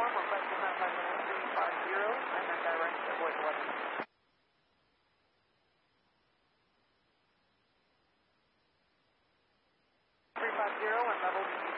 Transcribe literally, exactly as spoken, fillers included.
Storm, request is nine five one three five zero, nine nine direct, avoid eleven. three five zero and level